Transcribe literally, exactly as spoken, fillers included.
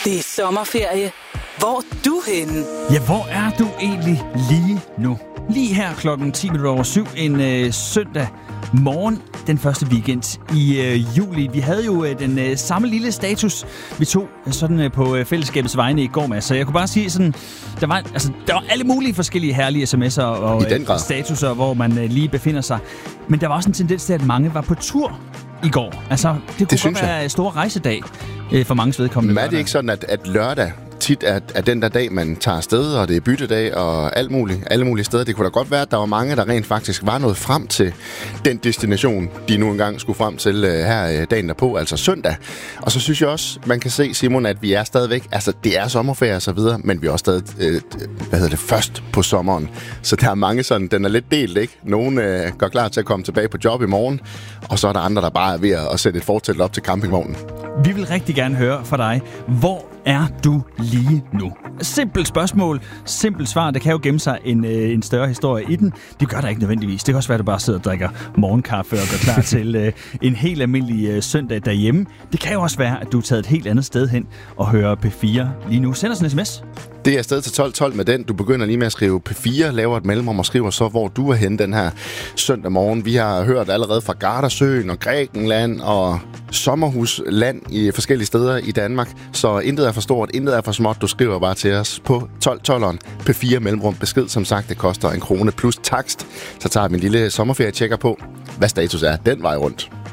Det er sommerferie. Hvor er du henne? Ja, hvor er du egentlig lige nu? Lige her klokken ti minutter over syv en øh, søndag morgen, den første weekend i øh, juli. Vi havde jo øh, den øh, samme lille status, vi tog sådan øh, på øh, fællesskabets vegne i går med. Så jeg kunne bare sige sådan, der var, altså, der var alle mulige forskellige herlige sms'er og øh, statuser, hvor man øh, lige befinder sig. Men der var også en tendens til, at mange var på tur i går. Altså, det kunne det godt være en stor rejsedag øh, for mange vedkommende. Men er det ikke sådan, at, at lørdag tit er, er den der dag, man tager afsted, og det er byttedag og alt muligt, alle mulige steder? Det kunne da godt være, at der var mange, der rent faktisk var nået frem til den destination, de nu engang skulle frem til uh, her uh, dagen derpå, altså søndag. Og så synes jeg også, man kan se, Simon, at vi er stadigvæk, altså det er sommerferie og så videre, men vi er også stadig, uh, hvad hedder det, først på sommeren. Så der er mange sådan, den er lidt delt, ikke? Nogle uh, går klar til at komme tilbage på job i morgen, og så er der andre, der bare er ved at, at sætte et fortelt op til campingvognen. Vi vil rigtig gerne høre fra dig. Hvor er du lige nu? Simpelt spørgsmål, simpelt svar. Der kan jo gemme sig en, øh, en større historie i den. Det gør der ikke nødvendigvis. Det kan også være, at du bare sidder og drikker morgenkaffe og går klar til øh, en helt almindelig øh, søndag derhjemme. Det kan jo også være, at du er taget et helt andet sted hen og hører P fire lige nu. Send os en sms. Det er afsted til tolv tolv med den. Du begynder lige med at skrive P fire, laver et mellemrum og skriver så, hvor du er henne den her søndag morgen. Vi har hørt allerede fra Gardasøen og Grækenland og sommerhusland i forskellige steder i Danmark. Så intet er for stort, intet er for småt. Du skriver bare til os på tolv tolv P fire mellemrum. Besked, som sagt, det koster en krone plus takst. Så tager vi en lille sommerferie-tjekker på, hvad status er den vej rundt.